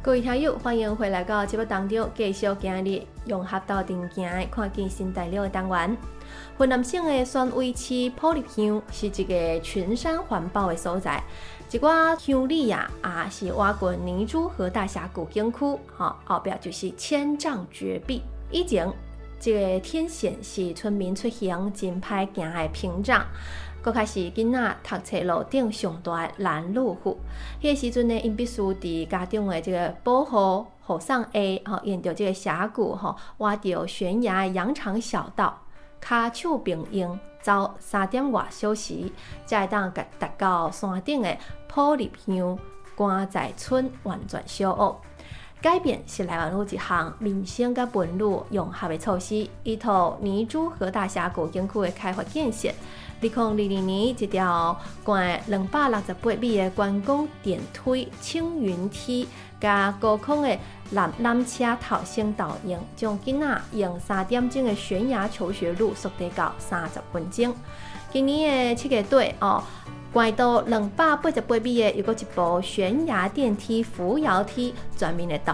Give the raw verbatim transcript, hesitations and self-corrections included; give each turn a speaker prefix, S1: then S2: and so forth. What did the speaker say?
S1: 各位听友，欢迎回来到节目当中，继续今日融合到定行的看见新大陆的单元。云南省的选委市普立乡是一个群山环抱的所在，一寡乡里啊，也是挖过泥珠和大峡谷景区，吼后壁就是千丈绝壁。以前这个天险是村民出行真歹行的屏障。搁开始囡仔读册路顶上大的拦路虎，迄个时阵呢，因必须伫家长的这个保护护送下，吼，沿着这个峡谷吼，挖着悬崖的羊肠小道，骹手并用，走三点外小时，才会当达达到山顶的普立乡关仔村完全小屋。改变是来源于一项民生甲文旅融合的措施，依托泥珠和大峡谷景区的开发建设。二零二二年，一条悬两百六十八米的观光电梯青云梯，加高空的缆缆车逃生导引，将囡仔用三点钟的悬崖求学路缩短到三十分钟。今年的七月底哦。悬到两百八十八米的，又有一部悬崖电梯扶摇梯，专门的导